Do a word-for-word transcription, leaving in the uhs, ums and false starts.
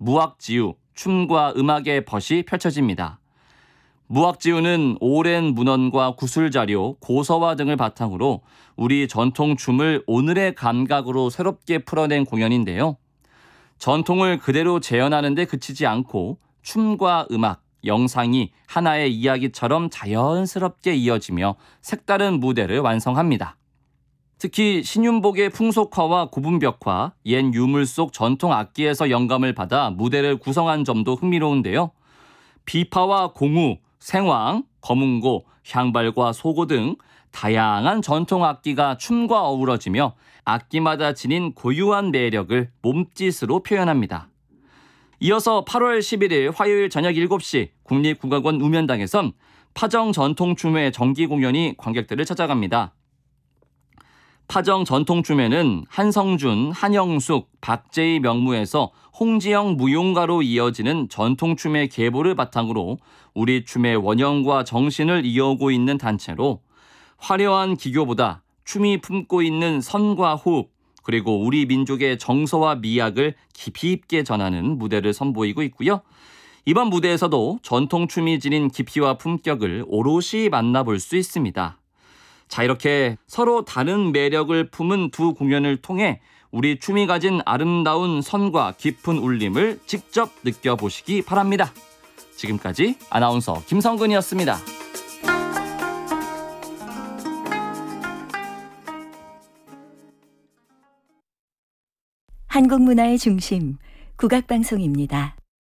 무학지우, 춤과 음악의 벗이 펼쳐집니다. 무학지우는 오랜 문헌과 구술자료, 고서화 등을 바탕으로 우리 전통 춤을 오늘의 감각으로 새롭게 풀어낸 공연인데요. 전통을 그대로 재현하는 데 그치지 않고 춤과 음악, 영상이 하나의 이야기처럼 자연스럽게 이어지며 색다른 무대를 완성합니다. 특히 신윤복의 풍속화와 고분벽화, 옛 유물 속 전통 악기에서 영감을 받아 무대를 구성한 점도 흥미로운데요. 비파와 공우, 생황, 거문고, 향발과 소고 등 다양한 전통 악기가 춤과 어우러지며 악기마다 지닌 고유한 매력을 몸짓으로 표현합니다. 이어서 팔월 십일일 화요일 저녁 일곱 시 국립국악원 우면당에선 파정 전통춤의 정기 공연이 관객들을 찾아갑니다. 파정 전통춤에는 한성준, 한영숙, 박재희 명무에서 홍지영 무용가로 이어지는 전통춤의 계보를 바탕으로 우리 춤의 원형과 정신을 이어오고 있는 단체로 화려한 기교보다 춤이 품고 있는 선과 호흡, 그리고 우리 민족의 정서와 미학을 깊이 있게 전하는 무대를 선보이고 있고요. 이번 무대에서도 전통춤이 지닌 깊이와 품격을 오롯이 만나볼 수 있습니다. 자, 이렇게 서로 다른 매력을 품은 두 공연을 통해 우리 춤이 가진 아름다운 선과 깊은 울림을 직접 느껴보시기 바랍니다. 지금까지 아나운서 김성근이었습니다. 한국 문화의 중심, 국악방송입니다.